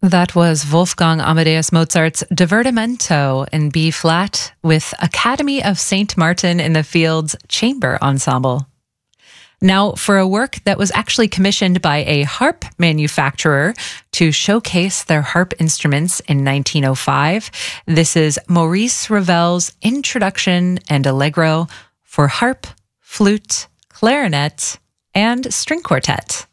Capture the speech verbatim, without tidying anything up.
That was Wolfgang Amadeus Mozart's Divertimento in B flat with Academy of Saint Martin in the Fields Chamber Ensemble. Now, for a work that was actually commissioned by a harp manufacturer to showcase their harp instruments in nineteen oh five, this is Maurice Ravel's Introduction and Allegro for harp, flute, clarinet, and string quartet.